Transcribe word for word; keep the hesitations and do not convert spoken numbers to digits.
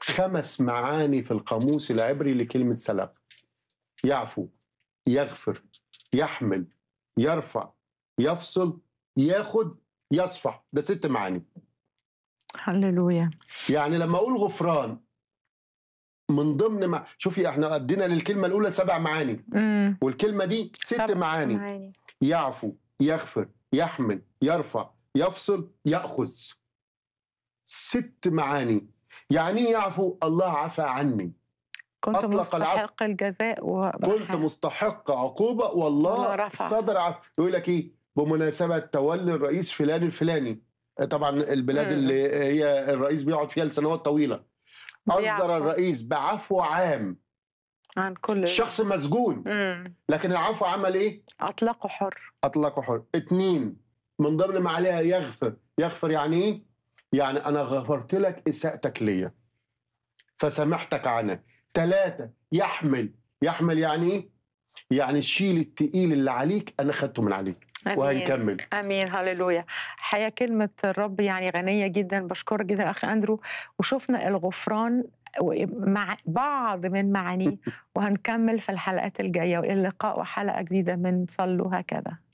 خمس معاني في القاموس العبري لكلمة سلف: يعفو، يغفر، يحمل، يرفع، يفصل، ياخد، يصفح. ده ست معاني. هللويا. يعني لما أقول غفران من ضمن ما شوفي احنا ادينا للكلمة الأولى سبع معاني، امم والكلمة دي ست سبع معاني: معاني. يعفو، يغفر، يحمل، يرفع، يفصل، يأخذ. ست معاني. يعني ايه يعفو؟ الله عفى عني، كنت أطلق العفو. مستحق الجزاء و كنت مستحق عقوبة والله والله رفع. صدر عفو. يقول لك ايه؟ بمناسبة تولي الرئيس فلان الفلاني، طبعا البلاد مم. اللي هي الرئيس بيقعد فيها لسنوات طويلة، أصدر بيعفو الرئيس بعفو عام. عن كل الشخص مسجون، امم لكن العفو عمل ايه؟ أطلقه حر. أطلقه حر. اتنين من ضمن ما عليها يغفر. يغفر يعني ايه؟ يعني أنا غفرت لك إساءتك ليا فسامحتك عنها. ثلاثة يحمل. يحمل يعني ايه؟ يعني شيل التقيل اللي عليك أنا خدته من عليك. امين وهنكمل. امين. هللويا. حقيقة كلمة الرب يعني غنية جدا. بشكرك جدا اخ اندرو. وشفنا الغفران مع بعض من معانيه، وهنكمل في الحلقات الجاية. والى اللقاء وحلقة جديدة من صلوا هكذا.